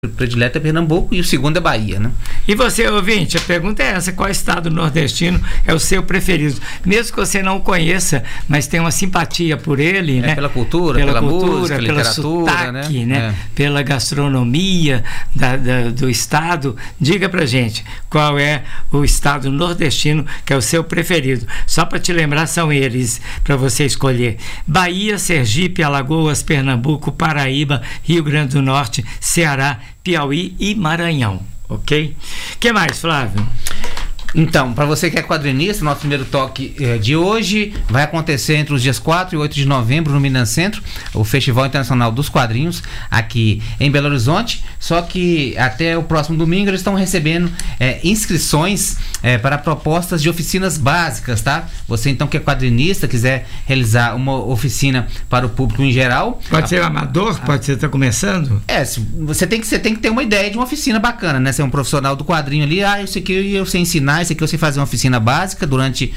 predileto é Pernambuco e o segundo é Bahia, né? E você, ouvinte, a pergunta é essa: qual estado nordestino é o seu preferido? Mesmo que você não o conheça, mas tem uma simpatia por ele, né? Pela cultura, pela música, pelo literatura, sotaque, né? Pela gastronomia do estado. Diga pra gente qual é o estado nordestino que é o seu preferido. Só para te lembrar, são eles para você escolher: Bahia, Sergipe, Alagoas, Pernambuco, Paraíba, Rio Grande do Norte, Ceará, Piauí e Maranhão, ok? O que mais, Flávio? Então, para você que é quadrinista, nosso primeiro toque de hoje vai acontecer entre os dias 4 e 8 de novembro no Minas Centro, o Festival Internacional dos Quadrinhos, aqui em Belo Horizonte. Só que até o próximo domingo eles estão recebendo inscrições para propostas de oficinas básicas, tá? Você então que é quadrinista, quiser realizar uma oficina para o público em geral. Pode ser amador? Pode ser, tá começando? Você tem que ter uma ideia de uma oficina bacana, né? Ser um profissional do quadrinho ali, isso aqui eu sei ensinar, isso aqui eu sei fazer uma oficina básica durante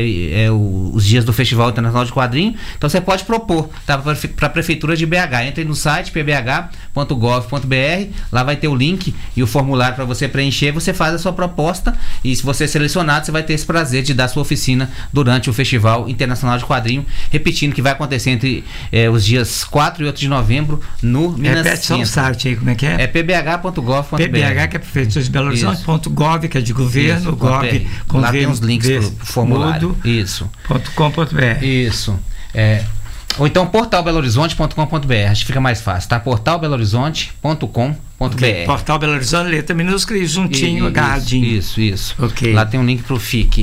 os dias do Festival Internacional de Quadrinho. Então você pode propor, tá? Para a Prefeitura de BH. Entre no site pbh.gov.br, lá vai ter o link e o formulário para você preencher, você faz a sua proposta e se você é selecionado, você vai ter esse prazer de dar sua oficina durante o Festival Internacional de Quadrinho, repetindo que vai acontecer entre os dias 4 e 8 de novembro no Minas Centro. Repete só o site aí, como é que é? É pbh.gov.br. PBH, que é Prefeitura de Belo Horizonte.gov, que é de governo, gov, com lá tem os links pro formulário. .com.br. Isso. Ou então portalbelohorizonte.com.br, acho que fica mais fácil, tá? portalbelohorizonte.com.br. Okay. Portal Belo Horizonte, letra minúscula e juntinho, agarradinho. Isso. Okay. Lá tem um link pro FIC.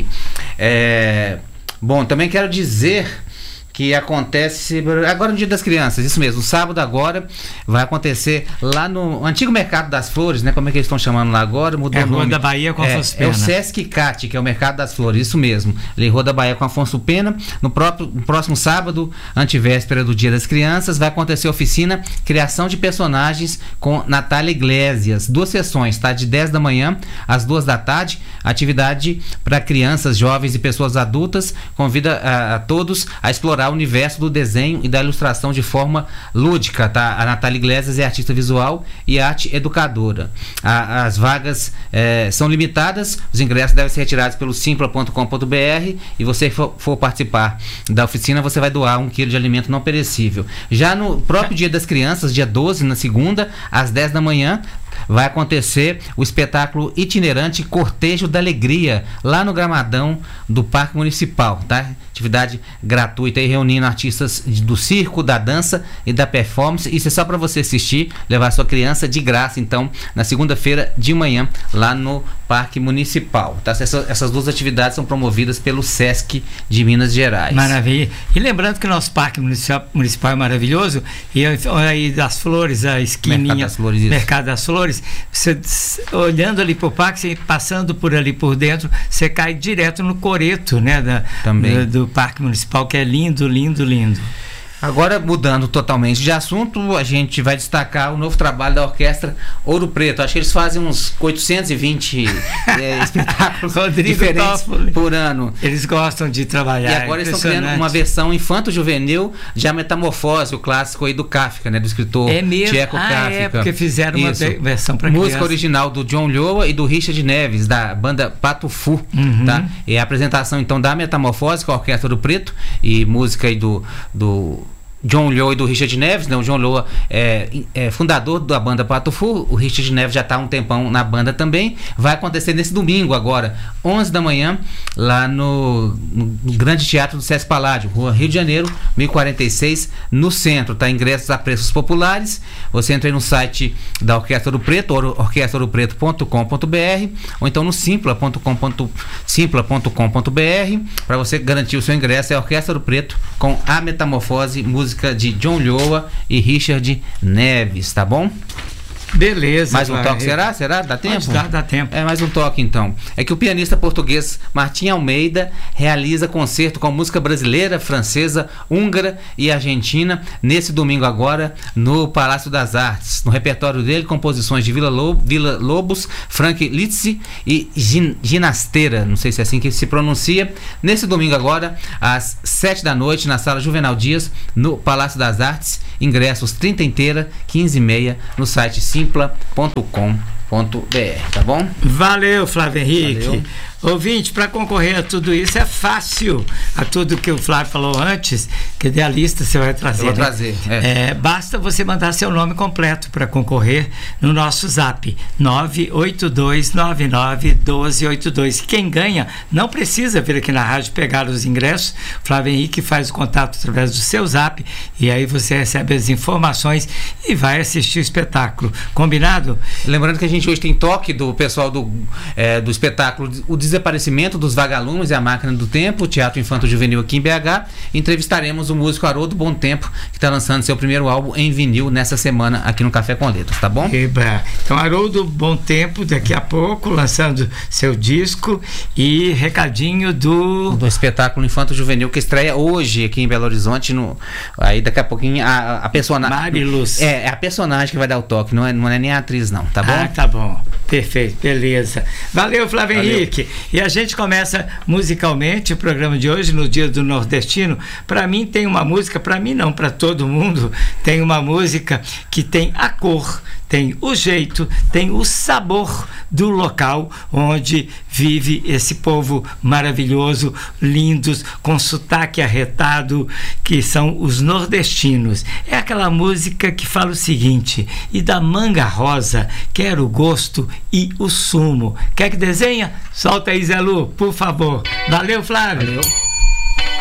Bom, também quero dizer que acontece agora no Dia das Crianças, isso mesmo, sábado agora vai acontecer lá no antigo Mercado das Flores, né? Como é que eles estão chamando lá agora? Mudou o nome. Rua da Bahia com Afonso Pena. É o Sesc Cate, que é o Mercado das Flores, isso mesmo. Ali, Rua da Bahia com Afonso Pena. No próximo sábado, antevéspera do Dia das Crianças, vai acontecer a oficina Criação de Personagens com Natália Iglesias. 2 sessões, tá? De 10 da manhã às 2 da tarde. Atividade para crianças, jovens e pessoas adultas. Convida a todos a explorar o universo do desenho e da ilustração de forma lúdica, tá? A Natália Iglesias é artista visual e arte educadora. As vagas são limitadas, os ingressos devem ser retirados pelo simpla.com.br e você for participar da oficina, você vai doar 1 quilo de alimento não perecível. Já no próprio Dia das Crianças, dia 12, na segunda, às 10 da manhã, vai acontecer o espetáculo itinerante Cortejo da Alegria, lá no gramadão do Parque Municipal, tá? Atividade gratuita aí, reunindo artistas do circo, da dança e da performance. Isso é só para você assistir, levar sua criança de graça, então, na segunda-feira de manhã, lá no Parque Municipal, tá? Essas 2 atividades são promovidas pelo Sesc de Minas Gerais. Maravilha. E lembrando que o nosso Parque Municipal é maravilhoso, e aí das Flores, a esquininha, Mercado das Flores, você olhando ali pro parque, você passando por ali por dentro, você cai direto no coreto, né? Do Parque Municipal, que é lindo, lindo, lindo. Agora, mudando totalmente de assunto, a gente vai destacar o novo trabalho da Orquestra Ouro Preto. Acho que eles fazem uns 820 espetáculos diferentes por ano. Eles gostam de trabalhar. E agora eles estão criando uma versão infanto-juvenil de A Metamorfose, o clássico aí do Kafka, né? Do escritor tcheco Kafka. Porque fizeram uma versão para criança. Música original do John Lhoa e do Richard Neves, da banda Pato Fu, tá? E a apresentação, então, da Metamorfose com a Orquestra Ouro Preto e música aí do John Lhoa e do Richard Neves, né? O John Lhoa é fundador da banda Pato Fu, o Richard Neves já está há um tempão na banda também. Vai acontecer nesse domingo agora, 11 da manhã, lá no Grande Teatro do Sesc Paládio, Rua Rio de Janeiro, 1046, no centro, tá? Ingressos a preços populares. Você entra aí no site da Orquestra Ouro Preto, orquestraouropreto.com.br, ou então no simpla.com.br, para você garantir o seu ingresso. É a Orquestra Ouro Preto com A Metamorfose, música de John Lhoa e Richard Neves, tá bom? Beleza. Mais um toque, será? Dá tempo? Dá tempo. Mais um toque, então. É que o pianista português Martim Almeida realiza concerto com música brasileira, francesa, húngara e argentina nesse domingo agora no Palácio das Artes. No repertório dele, composições de Vila Lobos, Frank Liszt e Ginasteira, não sei se é assim que se pronuncia. Nesse domingo agora, às 7 da noite, na Sala Juvenal Dias, no Palácio das Artes. Ingressos 30 inteira, 15 e meia, no site simpla.com.br, tá bom? Valeu, Flávio Henrique. Valeu. Ouvinte, para concorrer a tudo isso é fácil. A tudo que o Flávio falou antes, que dê a lista, você vai trazer. Eu vou trazer. Basta você mandar seu nome completo para concorrer no nosso zap 982991282. Quem ganha não precisa vir aqui na rádio pegar os ingressos. Flávio Henrique faz o contato através do seu zap e aí você recebe as informações e vai assistir o espetáculo. Combinado? Lembrando que a gente hoje tem toque do pessoal do espetáculo O Desaparecimento dos Vagalumes e a Máquina do Tempo, Teatro Infanto Juvenil aqui em BH. Entrevistaremos o músico Haroldo Bom Tempo, que está lançando seu primeiro álbum em vinil nessa semana aqui no Café com Letras, tá bom? Eba. Então, Haroldo Bom Tempo, daqui a pouco, lançando seu disco e recadinho do espetáculo Infanto Juvenil, que estreia hoje aqui em Belo Horizonte. Aí daqui a pouquinho a personagem. Mariluz. É a personagem que vai dar o toque, não é nem a atriz, não, tá bom? Ah, tá bom. Perfeito, beleza. Valeu, Flávio Henrique. E a gente começa musicalmente o programa de hoje, no Dia do Nordestino. Para mim tem uma música, para mim não, para todo mundo, tem uma música que tem a cor, tem o jeito, tem o sabor do local onde vive esse povo maravilhoso, lindos, com sotaque arretado, que são os nordestinos. É aquela música que fala o seguinte: e da manga rosa quero o gosto e o sumo. Quer que desenha? Solta aí, Zé Lu, por favor. Valeu, Flávio. Valeu.